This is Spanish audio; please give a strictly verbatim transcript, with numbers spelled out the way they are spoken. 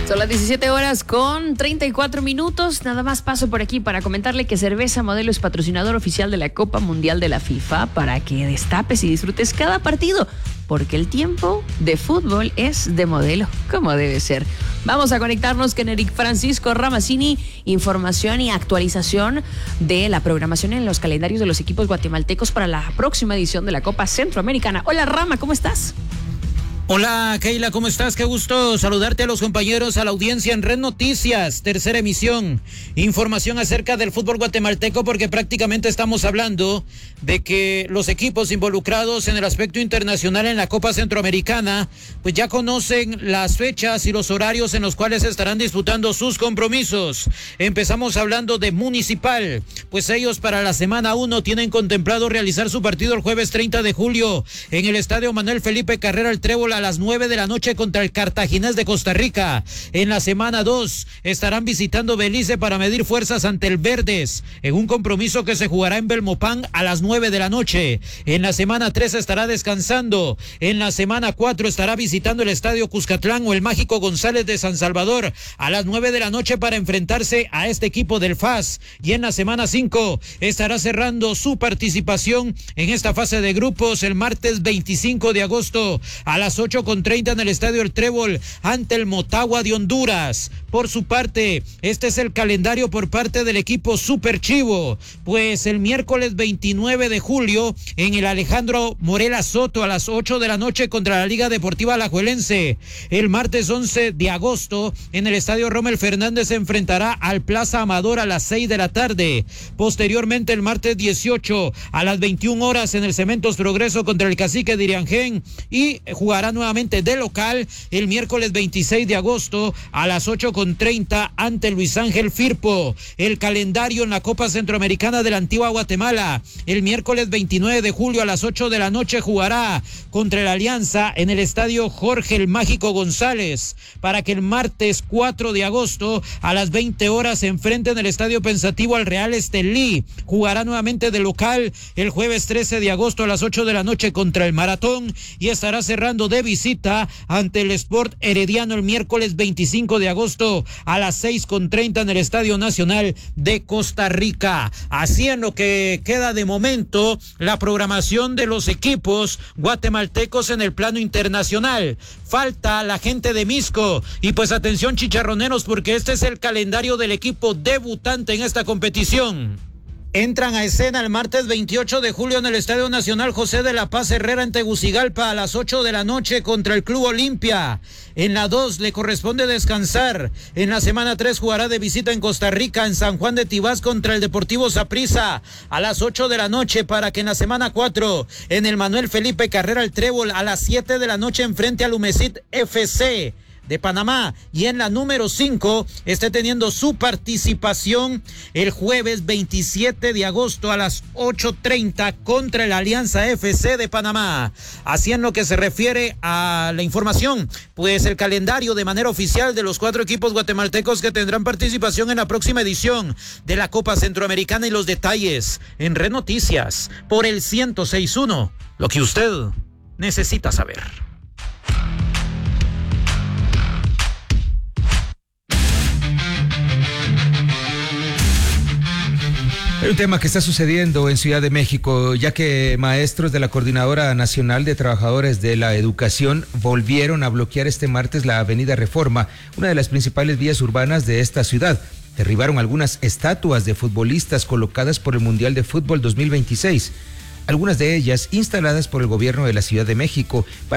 Son las diecisiete horas con treinta y cuatro minutos. Nada más paso por aquí para comentarle que Cerveza Modelo es patrocinador oficial de la Copa Mundial de la FIFA para que destapes y disfrutes cada partido, porque el tiempo de fútbol es de Modelo, como debe ser. Vamos a conectarnos con Eric Francisco Ramazzini, información y actualización de la programación en los calendarios de los equipos guatemaltecos para la próxima edición de la Copa Centroamericana. Hola Rama, ¿cómo estás? Hola Keila, ¿cómo estás? Qué gusto saludarte a los compañeros, a la audiencia en Red Noticias, tercera emisión. Información acerca del fútbol guatemalteco, porque prácticamente estamos hablando de que los equipos involucrados en el aspecto internacional en la Copa Centroamericana pues ya conocen las fechas y los horarios en los cuales estarán disputando sus compromisos. Empezamos hablando de Municipal, pues ellos para la semana uno tienen contemplado realizar su partido el jueves treinta de julio en el Estadio Manuel Felipe Carrera El Trébol a las nueve de la noche contra el Cartaginés de Costa Rica. En la semana dos estarán visitando Belice para medir fuerzas ante el Verdes en un compromiso que se jugará en Belmopán a las nueve de la noche. En la semana tres estará descansando. En la semana cuatro estará visitando el Estadio Cuscatlán o el Mágico González de San Salvador a las nueve de la noche para enfrentarse a este equipo del F A S. Y en la semana cinco estará cerrando su participación en esta fase de grupos el martes veinticinco de agosto a las ocho con treinta en el Estadio El Trébol ante el Motagua de Honduras. Por su parte, este es el calendario por parte del equipo Super Chivo, pues el miércoles veintinueve de julio en el Alejandro Morela Soto a las ocho de la noche contra la Liga Deportiva Alajuelense. El martes once de agosto en el Estadio Rommel Fernández se enfrentará al Plaza Amador a las seis de la tarde. Posteriormente el martes dieciocho a las veintiuna horas en el Cementos Progreso contra el Cacique de Iriangén, y jugará nuevamente de local el miércoles veintiséis de agosto a las ocho con treinta ante Luis Ángel Firpo. El calendario en la Copa Centroamericana de la Antigua Guatemala: el miércoles veintinueve de julio a las ocho de la noche jugará contra el Alianza en el Estadio Jorge el Mágico González, para que el martes cuatro de agosto a las veinte horas se enfrente en el Estadio Pensativo al Real Estelí. Jugará nuevamente de local el jueves trece de agosto a las ocho de la noche contra el Maratón, y estará cerrando de visita ante el Sport Herediano el miércoles veinticinco de agosto a las seis con treinta en el Estadio Nacional de Costa Rica. Así en lo que queda de momento la programación de los equipos guatemaltecos en el plano internacional. Falta la gente de Misco, y pues atención chicharroneros, porque este es el calendario del equipo debutante en esta competición. Entran a escena el martes veintiocho de julio en el Estadio Nacional José de la Paz Herrera en Tegucigalpa a las ocho de la noche contra el Club Olimpia. En la dos le corresponde descansar. En la semana tres jugará de visita en Costa Rica en San Juan de Tibás contra el Deportivo Saprissa a las ocho de la noche, para que en la semana cuatro en el Manuel Felipe Carrera El Trébol a las siete de la noche enfrente al Umecit F C de Panamá, y en la número cinco esté teniendo su participación el jueves veintisiete de agosto a las ocho treinta contra el Alianza F C de Panamá. Así en lo que se refiere a la información, pues el calendario de manera oficial de los cuatro equipos guatemaltecos que tendrán participación en la próxima edición de la Copa Centroamericana, y los detalles en Red Noticias por el ciento seis punto uno, lo que usted necesita saber. Hay un tema que está sucediendo en Ciudad de México, ya que maestros de la Coordinadora Nacional de Trabajadores de la Educación volvieron a bloquear este martes la Avenida Reforma, una de las principales vías urbanas de esta ciudad. Derribaron algunas estatuas de futbolistas colocadas por el Mundial de Fútbol dos mil veintiséis, algunas de ellas instaladas por el gobierno de la Ciudad de México.